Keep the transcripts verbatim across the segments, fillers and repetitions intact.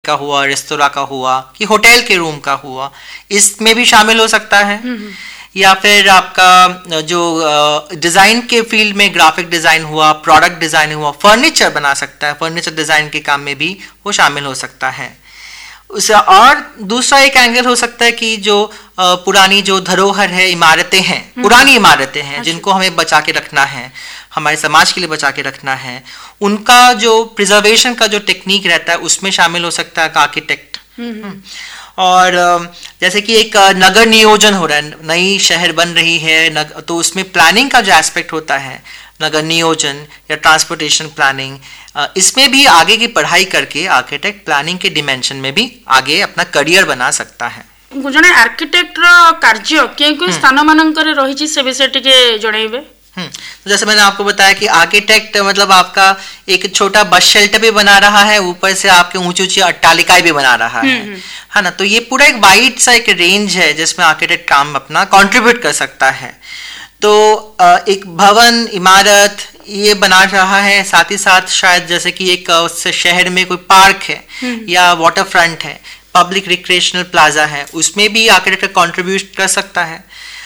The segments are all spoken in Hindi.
का हुआ, रेस्तोरां का हुआ, कि होटल के रूम का हुआ, इसमें भी शामिल हो सकता है। या फिर आपका जो डिज़ाइन के फील्ड में ग्राफिक डिज़ाइन हुआ, प्रोडक्ट डिज़ाइन हुआ, फर्नीचर बना सकता है, फर्नीचर डिज़ाइन के काम में भी वो शामिल हो सकता है। उस और दूसरा एक एंगल हो सकता है कि जो पुरानी जो धरोहर है, इमारतें हैं, पुरानी इमारतें हैं जिनको हमें बचा के रखना है, हमारे समाज के लिए बचा के रखना है, उनका जो प्रिजर्वेशन का जो टेक्निक रहता है उसमें शामिल हो सकता है आर्किटेक्ट। और जैसे कि एक नगर नियोजन हो रहा है, नई शहर बन रही है, तो उसमें प्लानिंग का जो एस्पेक्ट होता है, नगर नियोजन या ट्रांसपोर्टेशन प्लानिंग, इसमें भी आगे की पढ़ाई करके आर्किटेक्ट प्लानिंग के डिमेंशन में भी आगे अपना करियर बना सकता है। जने आर्किटेक्टर कार्य के कोई स्थान मानकर रही से विषय टिके जणाइबे। हम्म तो जैसे मैंने आपको बताया कि आर्किटेक्ट मतलब आपका एक छोटा बस शेल्टर भी बना रहा है, ऊपर से आपके ऊंची ऊंची अट्टालिकाएं भी बना रहा है, है ना। तो ये पूरा एक वाइड सा एक रेंज है जिसमें आर्किटेक्ट काम अपना कंट्रीब्यूट कर सकता है। तो एक भवन, इमारत ये बना रहा है, साथ ही साथ शायद जैसे कि एक उस शहर में कोई पार्क है या वाटर फ्रंट है, पब्लिक रिक्रिएशनल प्लाजा है, उसमें भी आर्किटेक्ट कंट्रीब्यूट कर सकता है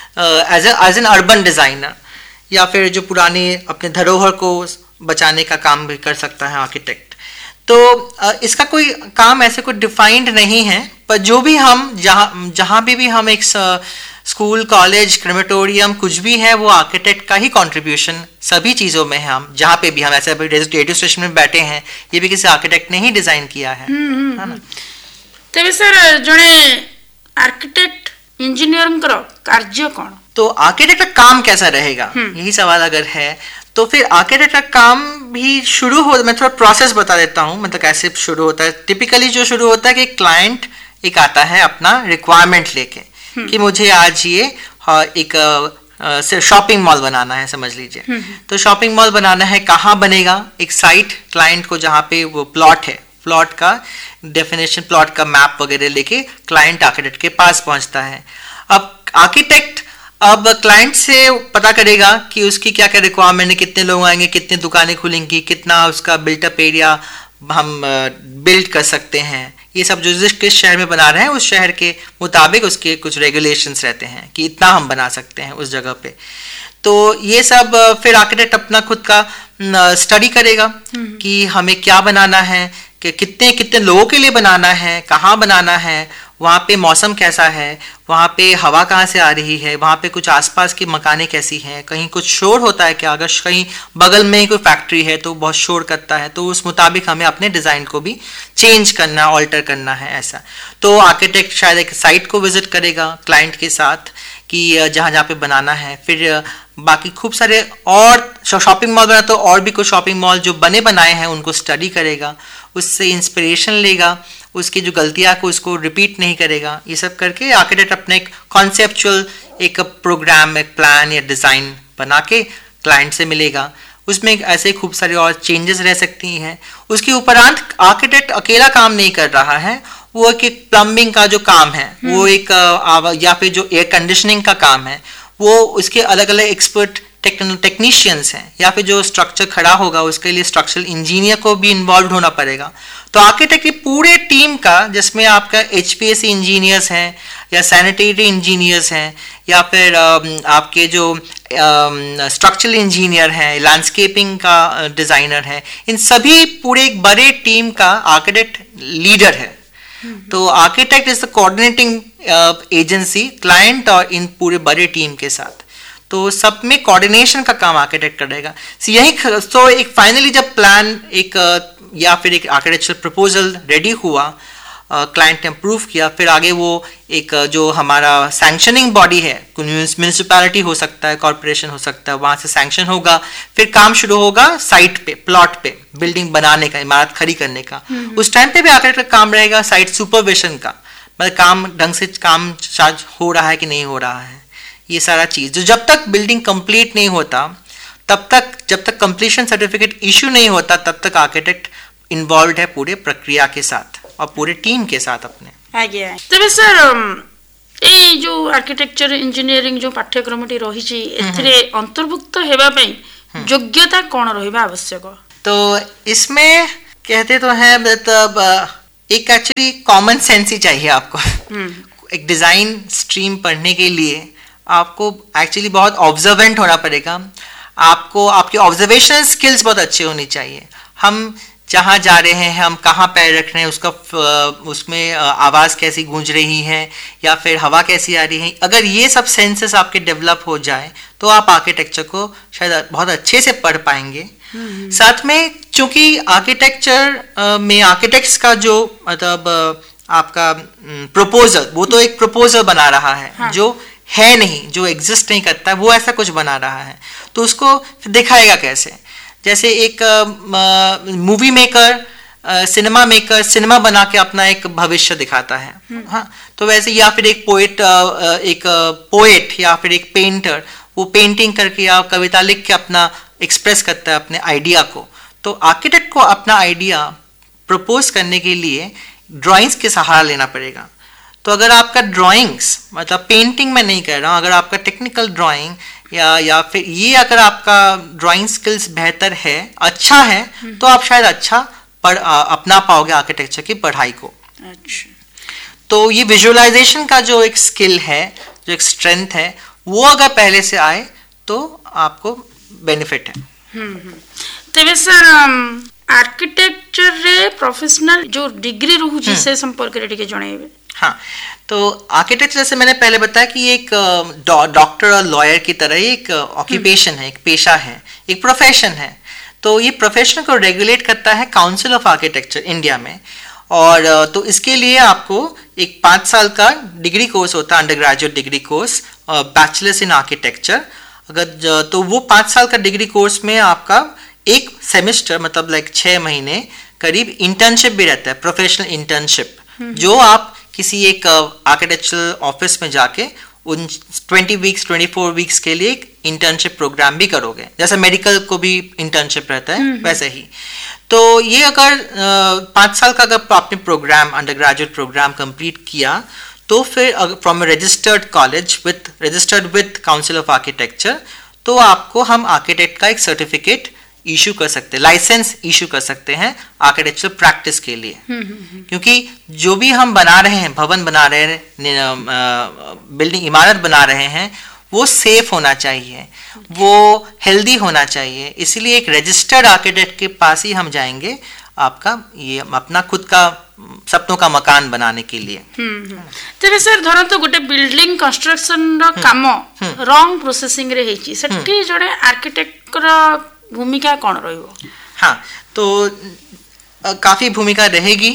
as as an urban designer. या फिर जो पुराने अपने धरोहर को बचाने का काम भी कर सकता है आर्किटेक्ट। तो इसका कोई काम ऐसे कोई डिफाइंड नहीं है, पर जो भी हम जहाँ जहाँ भी भी हम एक स्कूल, कॉलेज, क्रेमेटोरियम कुछ भी है, वो आर्किटेक्ट का ही कंट्रीब्यूशन सभी चीज़ों में है। हम जहाँ पे भी हम ऐसे रेडियो स्टेशन में बैठे हैं, ये भी किसी आर्किटेक्ट ने ही डिजाइन किया है, है ना। तेरे सर जने आर्किटेक्ट इंजीनियरिंग करो कार्य कौन? तो आर्किटेक्ट का काम कैसा रहेगा, यही सवाल अगर है तो फिर आर्किटेक्ट का काम भी शुरू हो, मैं थोड़ा प्रोसेस बता देता हूँ, मतलब कैसे शुरू होता है। टिपिकली जो शुरू होता है कि क्लाइंट एक आता है अपना रिक्वायरमेंट लेके कि मुझे आज ये एक शॉपिंग मॉल बनाना है, समझ लीजिए। तो शॉपिंग मॉल बनाना है, कहाँ बनेगा? एक साइट क्लाइंट को जहाँ पे वो प्लॉट है, प्लॉट का डेफिनेशन, प्लॉट का मैप वगैरह लेके क्लाइंट आर्किटेक्ट के पास पहुंचता है। अब आर्किटेक्ट अब क्लाइंट से पता करेगा कि उसकी क्या क्या रिक्वायरमेंट है, कितने लोग आएंगे, कितनी दुकानें खुलेंगी, कितना उसका बिल्टअप एरिया हम बिल्ड कर सकते हैं। ये सब जो जिस किस शहर में बना रहे हैं उस शहर के मुताबिक उसके कुछ रेगुलेशंस रहते हैं कि इतना हम बना सकते हैं उस जगह पे। तो ये सब फिर आर्किटेक्ट अपना खुद का स्टडी करेगा कि हमें क्या बनाना है, कि कितने कितने लोगों के लिए बनाना है, कहाँ बनाना है, वहाँ पे मौसम कैसा है, वहाँ पे हवा कहाँ से आ रही है, वहाँ पे कुछ आसपास की मकानें कैसी हैं, कहीं कुछ शोर होता है क्या, अगर कहीं बगल में ही कोई फैक्ट्री है तो बहुत शोर करता है, तो उस मुताबिक हमें अपने डिज़ाइन को भी चेंज करना, ऑल्टर करना है ऐसा। तो आर्किटेक्ट शायद एक साइट को विजिट करेगा क्लाइंट के साथ कि जहाँ जहाँ पे बनाना है। फिर बाकी खूब सारे और शॉपिंग मॉल बना तो और भी कुछ शॉपिंग मॉल जो बने बनाए हैं उनको स्टडी करेगा, उससे इंस्पिरेशन लेगा, उसकी जो गलतियाँ को उसको रिपीट नहीं करेगा। ये सब करके आर्किटेक्ट अपने एक कॉन्सेप्चुअल एक प्रोग्राम, एक प्लान या डिज़ाइन बना के क्लाइंट से मिलेगा। उसमें ऐसे खूब सारी और चेंजेस रह सकती हैं। उसके उपरांत आर्किटेक्ट अकेला काम नहीं कर रहा है, वो एक प्लम्बिंग का जो काम है वो एक या फिर जो एयर कंडीशनिंग का काम है वो उसके अलग अलग एक्सपर्ट टेक्नीशियंस हैं, या फिर जो स्ट्रक्चर खड़ा होगा उसके लिए स्ट्रक्चरल इंजीनियर को भी इन्वॉल्व होना पड़ेगा। तो आर्किटेक्ट की पूरे टीम का, जिसमें आपका एचपीएसी इंजीनियर्स हैं या सैनिटरी इंजीनियर्स हैं या फिर आपके जो स्ट्रक्चरल इंजीनियर हैं, लैंडस्केपिंग का डिज़ाइनर है, इन सभी पूरे एक बड़े टीम का आर्किटेक्ट लीडर है। तो architect is the coordinating agency client और इन पूरे बड़े टीम के साथ। तो सब में कोऑर्डिनेशन का काम आर्किटेक्ट करेगा। so, यही तो एक फाइनली जब प्लान एक या फिर एक आर्किटेक्चरल प्रपोजल रेडी हुआ, क्लाइंट ने अप्रूव किया, फिर आगे वो एक जो हमारा सैंक्शनिंग बॉडी है, म्यूनिसिपैलिटी हो सकता है, कॉर्पोरेशन हो सकता है, वहाँ से सैंक्शन होगा, फिर काम शुरू होगा साइट पे, प्लॉट पे बिल्डिंग बनाने का, इमारत खड़ी करने का। उस टाइम पे भी आर्किटेक्ट का काम रहेगा साइट सुपरविजन का, मतलब काम ढंग से काम हो रहा है कि नहीं हो रहा है, ये सारा चीज़। जो जब तक बिल्डिंग कंप्लीट नहीं होता तब तक, जब तक कंप्लीशन सर्टिफिकेट इशू नहीं होता तब तक आर्किटेक्ट इन्वॉल्व है पूरे प्रक्रिया के साथ और पूरे टीम के साथ अपने। आज्ञा तबे सर ए जो आर्किटेक्चर इंजीनियरिंग जो पाठ्यक्रमटी रही एथिरे अंतर्भुक्त हेबा पई योग्यता कोन रहिबा आवश्यक? तो इसमें कहते तो हैं मतलब एक एक्चुअली कॉमन सेंस ही चाहिए आपको। एक डिज़ाइन स्ट्रीम पढ़ने के लिए आपको एक्चुअली बहुत ऑब्जर्वेंट होना पड़ेगा, आपको आपकी ऑब्जर्वेशनल स्किल्स बहुत अच्छी होनी चाहिए। हम जहाँ जा रहे हैं, हम कहाँ पैर रख रहे हैं, उसका उसमें आवाज़ कैसी गूंज रही है या फिर हवा कैसी आ रही है, अगर ये सब सेंसेस आपके डेवलप हो जाए तो आप आर्किटेक्चर को शायद बहुत अच्छे से पढ़ पाएंगे। साथ में चूंकि आर्किटेक्चर में आर्किटेक्ट्स का जो मतलब आपका प्रपोजल, वो तो एक प्रपोजल बना रहा है, हाँ। जो है नहीं, जो एग्जिस्ट नहीं करता, वो ऐसा कुछ बना रहा है, तो उसको दिखाएगा कैसे? जैसे एक movie maker, cinema maker cinema बना के अपना एक भविष्य दिखाता है, हाँ, तो वैसे, या फिर एक पोएट एक पोएट या फिर एक पेंटर, वो पेंटिंग करके या कविता लिख के अपना एक्सप्रेस करता है अपने आइडिया को। तो आर्किटेक्ट को अपना आइडिया प्रपोज करने के लिए ड्राइंग्स के सहारा लेना पड़ेगा। तो अगर आपका ड्राइंग्स, मतलब पेंटिंग में नहीं कह रहा हूँ, अगर आपका टेक्निकल ड्राइंग या या फिर ये अगर आपका ड्राइंग स्किल्स बेहतर है, अच्छा है, तो आप शायद अच्छा पढ़ अपना पाओगे आर्किटेक्चर की पढ़ाई को। अच्छा। तो ये विजुअलाइजेशन का जो एक स्किल है, जो एक स्ट्रेंथ है, वो अगर पहले से आए तो आपको बेनिफिट है। तेरे सर आर्किटेक्चर रे प्रोफेशनल जो डिग्री रहूची से संपर्क रे टिके जणाइबे। हाँ, तो आर्किटेक्चर जैसे मैंने पहले बताया कि एक डॉक्टर और लॉयर की तरह एक ऑक्यूपेशन है, एक पेशा है, एक प्रोफेशन है। तो ये प्रोफेशन को रेगुलेट करता है काउंसिल ऑफ आर्किटेक्चर इंडिया में, और तो इसके लिए आपको एक पाँच साल का डिग्री कोर्स होता है, under graduate degree course, bachelors in architecture. अगर तो वो पाँच साल का डिग्री कोर्स में आपका एक सेमेस्टर, मतलब लाइक छः महीने करीब इंटर्नशिप भी रहता है, प्रोफेशनल इंटर्नशिप, जो आप किसी एक आर्किटेक्चरल ऑफिस में जाके उन twenty weeks twenty four weeks के लिए एक इंटर्नशिप प्रोग्राम भी करोगे, जैसे मेडिकल को भी इंटर्नशिप रहता है वैसे ही। तो ये अगर पाँच साल का अगर आपने programme, under graduate programme complete किया, तो फिर from A registered college with registered with council of architecture, तो आपको हम आर्किटेक्ट का एक सर्टिफिकेट इशू कर सकते हैं, लाइसेंस इशू कर सकते हैं आर्किटेक्चर प्रैक्टिस के लिए। क्योंकि जो भी हम बना रहे हैं, भवन बना रहे हैं, बिल्डिंग इमारत बना रहे हैं, वो सेफ होना चाहिए, वो हेल्दी होना चाहिए। इसलिए एक रजिस्टर्ड आर्किटेक्ट के पास ही हम जाएंगे आपका ये अपना खुद का सपनों का मकान बनाने के लिए। तेरे सर धर तो गोटे बिल्डिंग कंस्ट्रक्शन रो काम रॉन्ग प्रोसेसिंग रे हेची, सेठी जड़े आर्किटेक्ट रो भूमिका कौन रहिबो? हाँ, तो काफ़ी भूमिका रहेगी।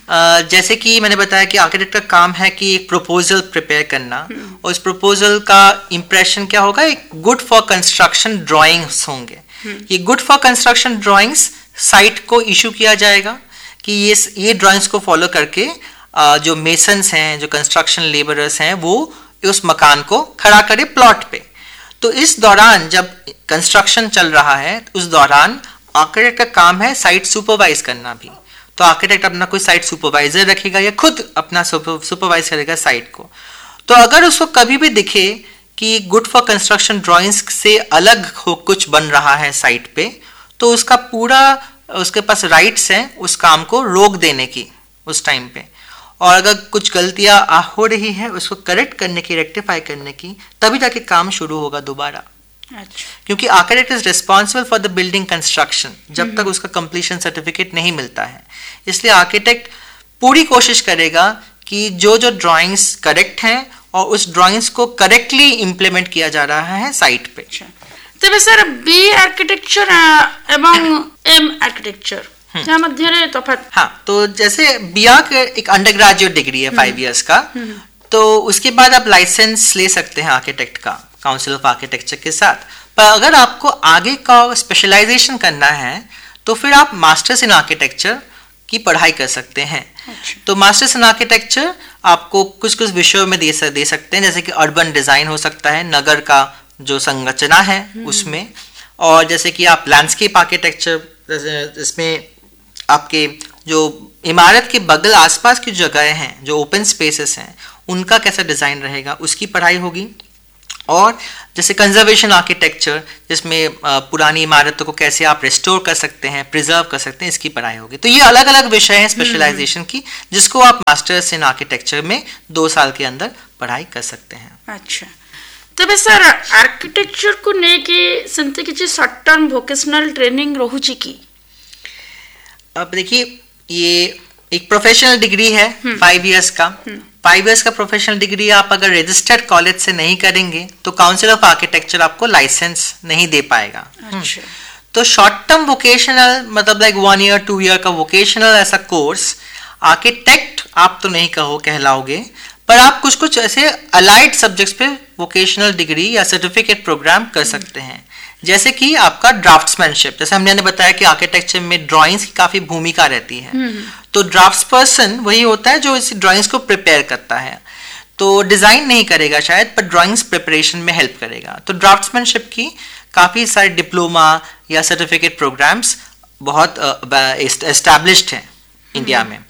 जैसे कि मैंने बताया कि आर्किटेक्ट का काम है कि एक प्रपोजल प्रिपेयर करना, और उस प्रपोजल का इम्प्रेशन क्या होगा, एक गुड फॉर कंस्ट्रक्शन ड्राइंग्स होंगे। ये good for construction drawings site को इशू किया जाएगा कि ये ये ड्राइंग्स को फॉलो करके जो मेसन्स हैं, जो कंस्ट्रक्शन लेबरर्स हैं, वो उस मकान को खड़ा करे प्लॉट पे। तो इस दौरान जब कंस्ट्रक्शन चल रहा है, उस दौरान आर्किटेक्ट का काम है साइट सुपरवाइज करना भी। तो आर्किटेक्ट अपना कोई साइट सुपरवाइजर रखेगा या खुद अपना सुपरवाइज करेगा साइट को। तो अगर उसको कभी भी दिखे कि गुड फॉर कंस्ट्रक्शन ड्राइंग्स से अलग हो कुछ बन रहा है साइट पे, तो उसका पूरा उसके पास राइट्स हैं उस काम को रोक देने की उस टाइम पे। और अगर कुछ गलतियां हो रही है उसको करेक्ट करने की, रेक्टिफाई करने की, तभी जाके काम शुरू होगा दोबारा। अच्छा। क्योंकि architect is responsible for the building construction जब तक उसका कंप्लीशन सर्टिफिकेट नहीं मिलता है। इसलिए आर्किटेक्ट पूरी कोशिश करेगा कि जो जो ड्राइंग्स करेक्ट हैं और उस ड्राइंग्स को करेक्टली इम्प्लीमेंट किया जा रहा है साइट पे। तबे सर बी आर्किटेक्चर एवं एम आर्किटेक्चर क्या मध्य रे तफात? हाँ, तो जैसे बीआ के एक अंडर ग्रेजुएट डिग्री है फाइव इयर्स का, तो उसके बाद आप लाइसेंस ले सकते हैं आर्किटेक्ट का काउंसिल ऑफ आर्किटेक्चर के साथ। पर अगर आपको आगे का स्पेशलाइजेशन करना है तो फिर आप मास्टर्स इन आर्किटेक्चर की पढ़ाई कर सकते हैं। अच्छा। तो मास्टर्स इन आर्किटेक्चर आपको कुछ कुछ विषयों में दे दे सकते हैं, जैसे कि अर्बन डिजाइन हो सकता है, नगर का जो संरचना है उसमें, और जैसे कि आप लैंडस्केप आर्किटेक्चर, इसमें आपके जो इमारत के बगल आसपास की जगह हैं, जो ओपन स्पेसेस हैं, उनका कैसा डिजाइन रहेगा उसकी पढ़ाई होगी। और जैसे कंजर्वेशन आर्किटेक्चर, जिसमें पुरानी इमारतों को कैसे आप रिस्टोर कर सकते हैं, प्रिजर्व कर सकते हैं, इसकी पढ़ाई होगी। तो ये अलग अलग विषय हैं स्पेशलाइजेशन की, जिसको आप मास्टर्स इन आर्किटेक्चर में दो साल के अंदर पढ़ाई कर सकते हैं। अच्छा, तबे सर आर्किटेक्चर को लेके सेमती किछि शॉर्ट टर्म वोकेशनल ट्रेनिंग रहुची की? अब देखिए, ये एक प्रोफेशनल डिग्री है फाइव इयर्स का। फाइव इयर्स का प्रोफेशनल डिग्री आप अगर रजिस्टर्ड कॉलेज से नहीं करेंगे तो काउंसिल ऑफ आर्किटेक्चर आपको लाइसेंस नहीं दे पाएगा। अच्छा। तो शॉर्ट टर्म वोकेशनल मतलब like one year two year का वोकेशनल ऐसा कोर्स आर्किटेक्ट आप तो नहीं कहो कहलाओगे, पर आप कुछ कुछ ऐसे अलाइड सब्जेक्ट्स पे वोकेशनल डिग्री या सर्टिफिकेट प्रोग्राम कर सकते हैं। जैसे कि आपका ड्राफ्ट्समैनशिप, जैसे हमने बताया कि आर्किटेक्चर में ड्राइंग्स की काफी भूमिका रहती है, तो ड्राफ्ट्स पर्सन वही होता है जो इस ड्राइंग्स को प्रिपेयर करता है। तो डिजाइन नहीं करेगा शायद, पर ड्राइंग्स प्रिपरेशन में हेल्प करेगा। तो ड्राफ्ट्समैनशिप की काफी सारे डिप्लोमा या सर्टिफिकेट प्रोग्राम्स बहुत एस्टैब्लिश्ड हैं इंडिया में।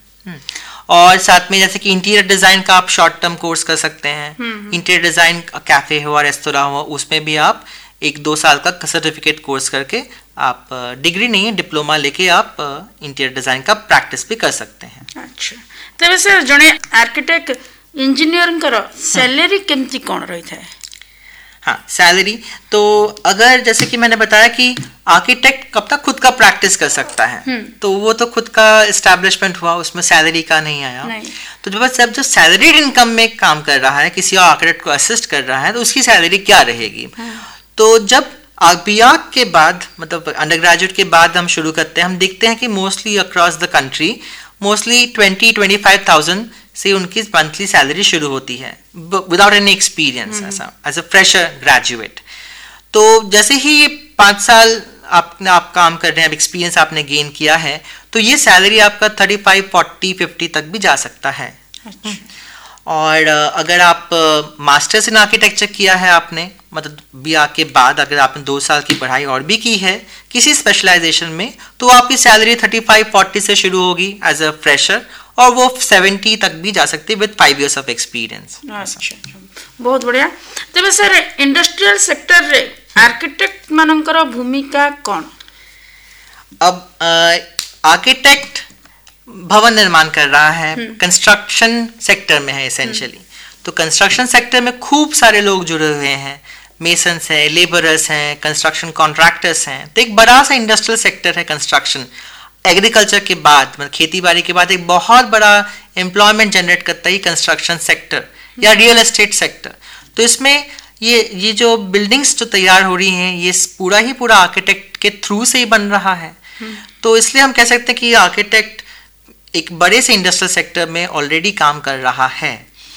और साथ में जैसे कि इंटीरियर डिजाइन का आप शॉर्ट टर्म कोर्स कर सकते हैं। इंटीरियर डिजाइन कैफे हो और रेस्तोरा हो, उसमें भी आप एक दो साल का सर्टिफिकेट कोर्स करके आप डिग्री नहीं है डिप्लोमा लेके आप इंटीरियर डिजाइन का प्रैक्टिस भी कर सकते हैं। अच्छा, तबे सर जने आर्किटेक्ट इंजीनियरिंग करो सैलरी केमती कौन रही है? हाँ, सैलरी तो अगर जैसे कि मैंने बताया कि आर्किटेक्ट कब तक खुद का प्रैक्टिस कर सकता है, तो वो तो खुद का एस्टैब्लिशमेंट हुआ, उसमें सैलरी का नहीं आया। नहीं। तो जब सब जो सैलरीड इनकम में काम कर रहा है, किसी और आर्किटेक्ट को असिस्ट कर रहा है, तो उसकी सैलरी क्या रहेगी? तो जब बीआर के बाद मतलब अंडर ग्रेजुएट के बाद हम शुरू करते हैं, हम देखते हैं कि mostly across the country mostly twenty twenty five thousand से उनकी मंथली सैलरी शुरू होती है विदाउट एनी एक्सपीरियंस, ऐसा एज अ फ्रेशर ग्रेजुएट। तो जैसे ही ये पाँच साल आपने आप काम कर रहे हैं, अब एक्सपीरियंस आपने गेन किया है, तो ये सैलरी आपका थर्टी फाइव फोर्टी फिफ्टी तक भी जा सकता है। अच्छा। और अगर आप मास्टर्स इन आर्किटेक्चर किया है आपने, मतलब बीआर के बाद अगर आपने दो साल की पढ़ाई और भी की है किसी स्पेशलाइजेशन में, तो आपकी सैलरी थर्टी फाइव फोर्टी से शुरू होगी एज अ फ्रेशर, और वो सेवेंटी तक भी जा सकती है with five years of experience. अच्छा, बहुत बढ़िया। तबे सर इंडस्ट्रियल सेक्टर रे आर्किटेक्ट मानकर भूमिका कौन? अब आर्किटेक्ट भवन निर्माण कर रहा है, कंस्ट्रक्शन सेक्टर में है एसेंशियली। तो कंस्ट्रक्शन सेक्टर में खूब सारे लोग जुड़े हुए हैं, मेसन्स हैं, लेबरर्स हैं, कंस्ट्रक्शन कॉन्ट्रैक्टर्स हैं। तो एक बड़ा सा इंडस्ट्रियल सेक्टर है कंस्ट्रक्शन। एग्रीकल्चर के बाद मतलब खेती बाड़ी के बाद एक बहुत बड़ा एम्प्लॉयमेंट जनरेट करता है कंस्ट्रक्शन सेक्टर या रियल एस्टेट सेक्टर। तो इसमें ये ये जो बिल्डिंग्स जो तैयार हो रही हैं, ये पूरा ही पूरा आर्किटेक्ट के थ्रू से ही बन रहा है। तो इसलिए हम कह सकते हैं कि आर्किटेक्ट एक बड़े से इंडस्ट्रियल सेक्टर में ऑलरेडी काम कर रहा है,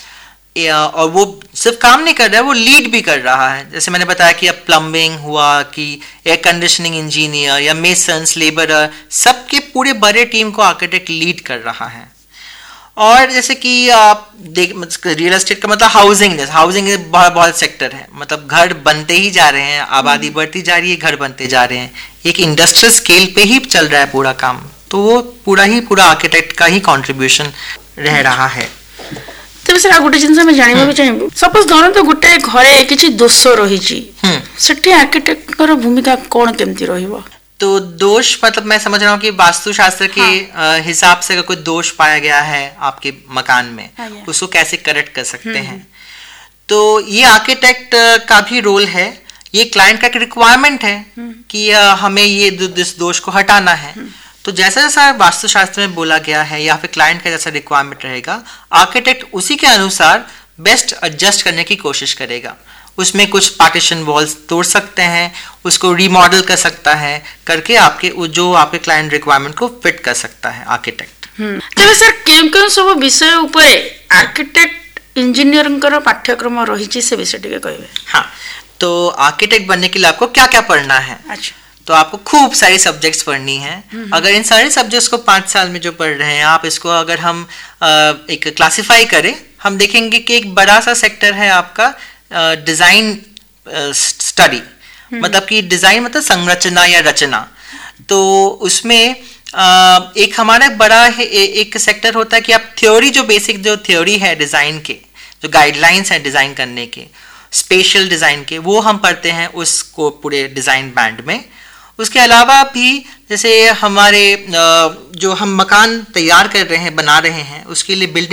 और वो सिर्फ काम नहीं कर रहा है, वो लीड भी कर रहा है। जैसे मैंने बताया कि अब प्लम्बिंग हुआ कि एयर कंडीशनिंग इंजीनियर या मेसन्स, लेबरर, सबके पूरे बड़े टीम को आर्किटेक्ट लीड कर रहा है। और जैसे कि आप देख रियल एस्टेट का मतलब हाउसिंग, जैसे हाउसिंग बहुत बहुत सेक्टर है, मतलब घर बनते ही जा रहे हैं, आबादी बढ़ती जा रही है, घर बनते जा रहे हैं, एक इंडस्ट्रियल स्केल पे ही चल रहा है पूरा काम। तो वो पूरा ही पूरा आर्किटेक्ट का ही कंट्रीब्यूशन रह रहा है। तबे सर गोटे जिनस मैं जानिबा भी चाहिबो, सपोज धरन तो गोटे घरे किछि दोष रहिछि, सेठी आर्किटेक्ट कर भूमिका कोन केमती रहिबो? तो दोष मतलब मैं समझ रहा हूँ कि वास्तुशास्त्र के हाँ। हिसाब से अगर कोई दोष पाया गया है आपके मकान में, हाँ, उसको कैसे करेक्ट कर सकते हैं। तो ये आर्किटेक्ट का भी रोल है, ये क्लाइंट का एक रिक्वायरमेंट है कि हमें ये इस दोष को हटाना है। तो जैसा जैसा वास्तुशास्त्र में बोला गया है या फिर क्लाइंट का जैसा रिक्वायरमेंट रहेगा, आर्किटेक्ट उसी के अनुसार बेस्ट एडजस्ट करने की कोशिश करेगा। उसमें कुछ पार्टीशन वॉल्स तोड़ सकते हैं, उसको रीमॉडल कर सकता है, करके आपके जो आपके क्लाइंट रिक्वायरमेंट को फिट कर सकता है आर्किटेक्ट। तबे सर केम केम सब विषय ऊपर आर्किटेक्ट इंजीनियरिंग कर पाठ्यक्रम रही से विषय टिके कहबे? हाँ, तो आर्किटेक्ट बनने के लिए आपको क्या क्या पढ़ना है? अच्छा, तो आपको खूब सारी सब्जेक्ट्स पढ़नी है। अगर इन सारे सब्जेक्ट्स को पाँच साल में जो पढ़ रहे हैं आप, इसको अगर हम एक क्लासिफाई करें, हम देखेंगे कि एक बड़ा सा सेक्टर है आपका डिजाइन स्टडी, मतलब कि डिजाइन मतलब संरचना या रचना। तो उसमें uh, एक हमारा बड़ा है, एक सेक्टर होता है कि आप थ्योरी, जो बेसिक जो थ्योरी है डिजाइन के, जो गाइडलाइंस है डिजाइन करने के, स्पेशल डिज़ाइन के, वो हम पढ़ते हैं उसको पूरे डिज़ाइन बैंड में। उसके अलावा भी जैसे हमारे जो हम मकान तैयार कर रहे हैं, बना रहे हैं, उसके लिए बिल्डिंग